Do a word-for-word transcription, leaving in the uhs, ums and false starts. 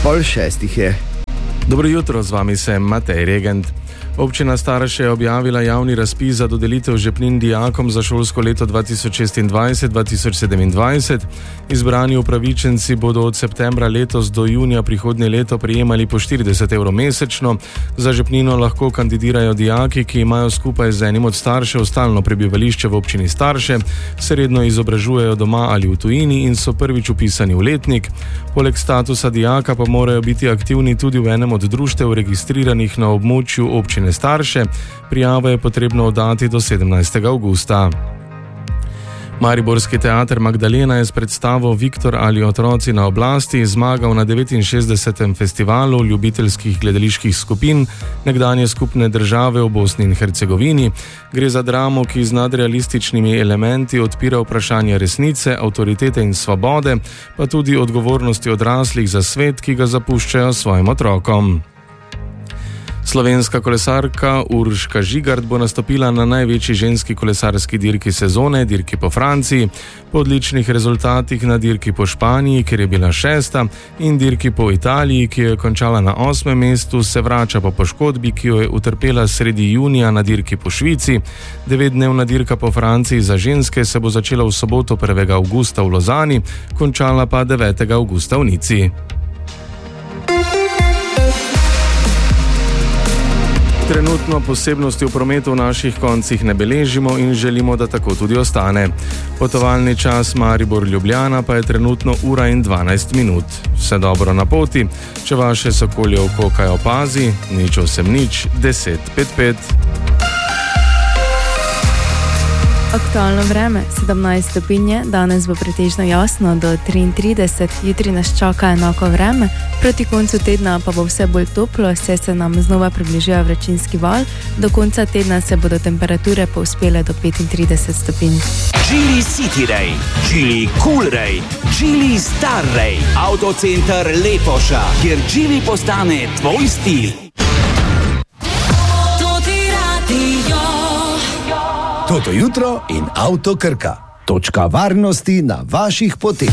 Pol šestih je. Dobro jutro, z vami sem Matej Regent. Občina Starše je objavila javni razpis za dodelitev žepnin dijakom za šolsko leto dva tisoč šestindvajset dva tisoč sedemindvajset. Izbrani upravičenci bodo od septembra letos do junija prihodnje leto prejemali po štirideset evrov mesečno. Za žepnino lahko kandidirajo dijaki, ki imajo skupaj z enim od staršev stalno prebivališče v občini Starše, se redno izobražujejo doma ali v tujini in so prvič vpisani v letnik. Poleg statusa dijaka pa morajo biti aktivni tudi v enem od društev registriranih na območju občine Starše. Prijavo je potrebno oddati do sedemnajstega avgusta. Mariborski teater Magdalena je s predstavo Viktor ali otroci na oblasti zmagal na devetinšestdesetem festivalu ljubiteljskih gledaliških skupin nekdanje skupne države v Bosni in Hercegovini. Gre za dramo, ki z nadrealističnimi elementi odpira vprašanje resnice, avtoritete in svobode, pa tudi odgovornosti odraslih za svet, ki ga zapuščajo svojim otrokom. Slovenska kolesarka Urška Žigart bo nastopila na največji ženski kolesarski dirki sezone, dirki po Franciji. Po odličnih rezultatih na dirki po Španiji, kjer je bila šesta, in dirki po Italiji, ki jo je končala na osmem mestu, se vrača po poškodbi, ki jo je utrpela sredi junija na dirki po Švici. Devetdnevna dirka po Franciji za ženske se bo začela v soboto prvega avgusta v Lozani, končala pa devetega avgusta v Nici. Trenutno posebnosti v prometu v naših koncih ne beležimo in želimo, da tako tudi ostane. Potovalni čas Maribor-Ljubljana pa je trenutno ura in dvanajst minut. Vse dobro na poti, če vaše sokolje oko kaj opazi, nič osem nič, deset pet pet. Aktualno vreme, sedemnajst stopinje, danes bo pretežno jasno do triintrideset, jutri nas čaka enako vreme, proti koncu tedna pa bo vse bolj toplo, saj se nam znova približuje vročinski val, do konca tedna se bodo temperature povzpele do petintrideset stopinj. Geely City Ray, Geely Cool Ray, Geely Star Ray, Autocenter Lepoša, kjer Geely postane tvoj stil. Toto jutro in Avto Krka. Točka varnosti na vaših poteh.